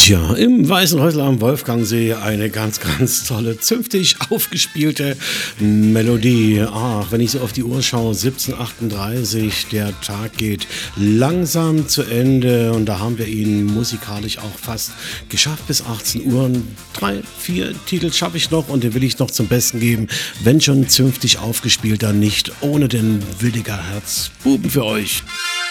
Tja, im Weißen Häusl am Wolfgangsee eine ganz, ganz tolle, zünftig aufgespielte Melodie. Ach, wenn ich so auf die Uhr schaue, 17:38, der Tag geht langsam zu Ende und da haben wir ihn musikalisch auch fast geschafft bis 18 Uhr. 3, 4 Titel schaffe ich noch und den will ich noch zum Besten geben. Wenn schon zünftig aufgespielt, dann nicht ohne den Wildiger Herzbuben für euch.